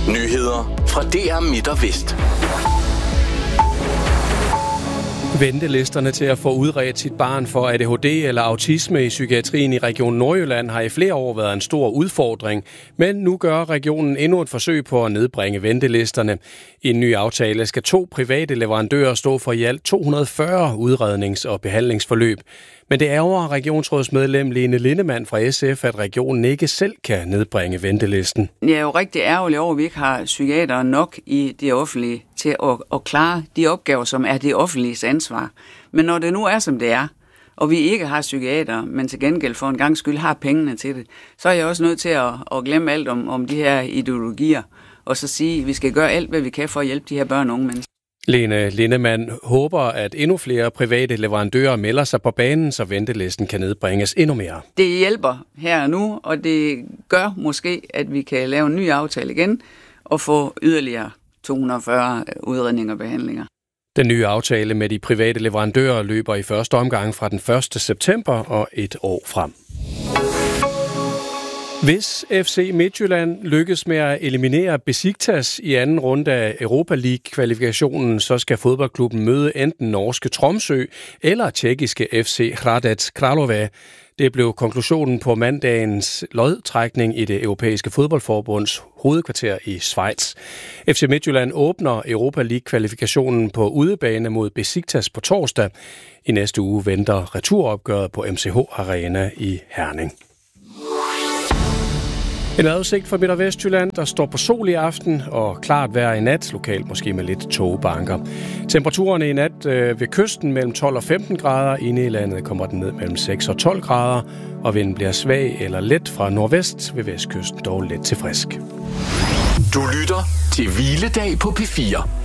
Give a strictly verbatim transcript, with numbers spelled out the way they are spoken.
Nyheder fra D R Midt og Vest. Ventelisterne til at få udredt sit barn for A D H D eller autisme i psykiatrien i Region Nordjylland har i flere år været en stor udfordring, men nu gør regionen endnu et forsøg på at nedbringe ventelisterne. I en ny aftale skal to private leverandører stå for i alt to hundrede og fyrre udrednings- og behandlingsforløb. Men det ærger regionsrådsmedlem Lene Lindemann fra S F, at regionen ikke selv kan nedbringe ventelisten. Jeg er jo rigtig ærgerlig over, at vi ikke har psykiatere nok i det offentlige til at, at klare de opgaver, som er det offentliges ansvar. Men når det nu er, som det er, og vi ikke har psykiatere, men til gengæld for en gang skyld har pengene til det, så er jeg også nødt til at, at glemme alt om, om de her ideologier, og så sige, at vi skal gøre alt, hvad vi kan for at hjælpe de her børn og unge mennesker. Lene Lindemann håber, at endnu flere private leverandører melder sig på banen, så ventelisten kan nedbringes endnu mere. Det hjælper her og nu, og det gør måske, at vi kan lave en ny aftale igen og få yderligere to hundrede og fyrre udredninger og behandlinger. Den nye aftale med de private leverandører løber i første omgang fra den første september og et år frem. Hvis F C Midtjylland lykkes med at eliminere Besiktas i anden runde af Europa League-kvalifikationen, så skal fodboldklubben møde enten norske Tromsø eller tjekkiske F C Hradec Králové. Det blev konklusionen på mandagens lodtrækning i det europæiske fodboldforbunds hovedkvarter i Schweiz. F C Midtjylland åbner Europa League-kvalifikationen på udebane mod Besiktas på torsdag. I næste uge venter returopgøret på M C H Arena i Herning. En vejrudsigt for Midt- og Vestjylland, der står på sol i aften og klart vejr i nat, lokalt måske med lidt tågebanker. Temperaturerne i nat øh, ved kysten mellem tolv og femten grader, inde i landet kommer den ned mellem seks og tolv grader, og vinden bliver svag eller let fra nordvest, ved vestkysten dog let til frisk. Du lytter til Hviledag på P fire.